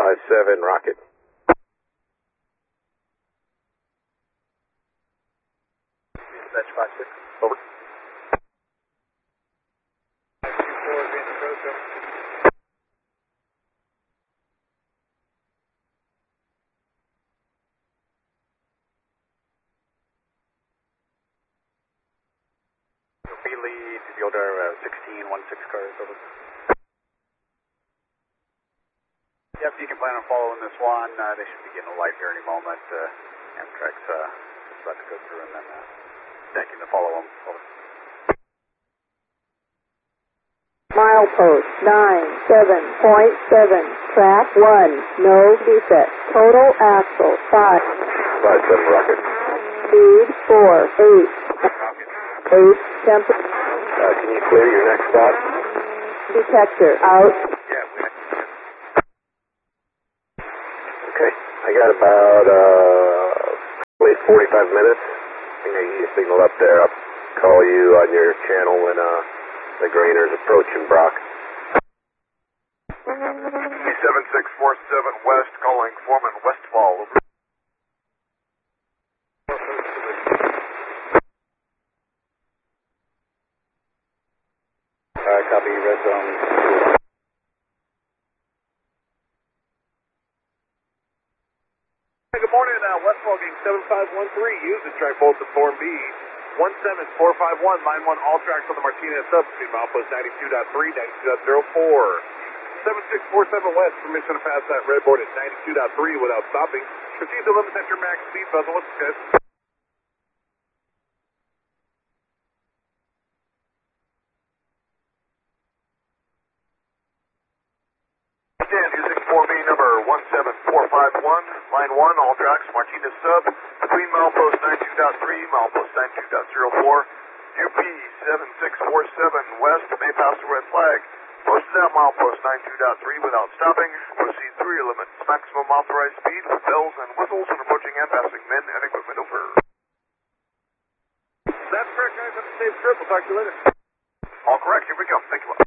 657 Rocket. Dispatch 56. Over. Lead, Yoder 1616 cars, over. Yep, you can plan on following this one. They should be getting a light here any moment. Amtrak's about to go through and then thanking to follow them. Over. Milepost 97.7, track 1, no defect. Total axle 5. 57 Rocket. Speed 4, 8 temperature. Can you clear your next stop? Detector out. Yeah, Okay, I got about, wait, 45 minutes. I think I get your signal up there. I'll call you on your channel when, the Grainer's approaching Brock. 7647 West, calling Foreman Westfall. Over. Copy, red zone. Good morning, Westfall Gang 7513, use the track both to Form B. 17451, line 1, all tracks on the Martinez subspeed, milepost 92.3, 92.04. 7647 West, permission to pass that red board at 92.3 without stopping. Proceed to limit at your max speed, Buzzle, what's good? Using 4B number 17451, line 1, all tracks, Martinez sub, between milepost 92.3, milepost 92.04, UP 7647 West, may pass the red flag. Posted at milepost 92.3 without stopping. Proceed through your limits. Maximum authorized speed with bells and whistles when approaching and passing men and equipment. Over. That's correct, guys. Have a safe trip. We'll talk to you later. All correct. Here we go. Thank you.